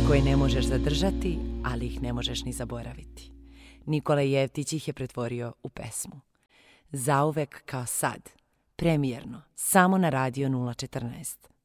koje ne možeš zadržati, ali ih ne možeš ni zaboraviti. Nikola Jevtić ih je pretvorio u pesmu. Zauvek kao sad, premijerno, samo na Radio 014.